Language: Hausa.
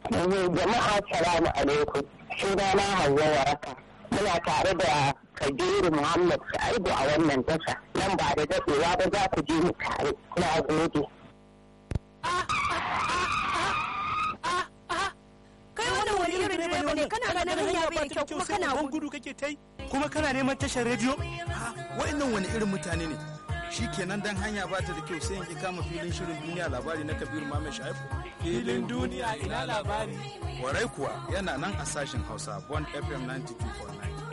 Jama'a salamu alaikum. Sunana Hauwa Waraka. Muna tare da Kabiru Muhammad Sa'aidu a wannan tasha. Nan ba da daɗewa ba za ku je mu tare. Na gode. Kai wannan wani irin direba ne? Kana ganin hanya bai kyau kuma kana gudu kake tai kuma kana neman tashar rediyo? Wa'annan wani irin mutane ne? Shi kenan dan hanya ba ta da kyau sai in ki kama filin shirin duniya labari na Kabiru Muhammad Sa'aidu. Filin duniya ina labari. Warai kuwa yana nan a sashen Hausa Bond FM 92.9.